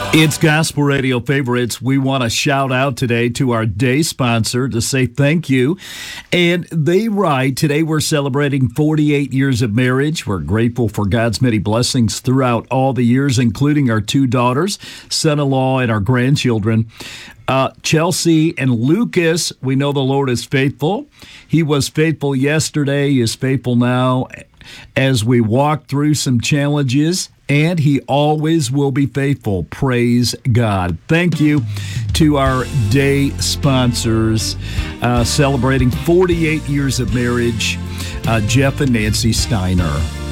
It's Gospel Radio Favorites. We want to shout out today to our day sponsor to say thank you. And they write, today we're celebrating 48 years of marriage. We're grateful for God's many blessings throughout all the years, including our 2 daughters, son-in-law, and our grandchildren. Chelsea and Lucas, we know the Lord is faithful. He was faithful yesterday, he is faithful now as we walk through some challenges, and he always will be faithful. Praise God. Thank you to our day sponsors celebrating 48 years of marriage, Jeff and Nancy Steiner.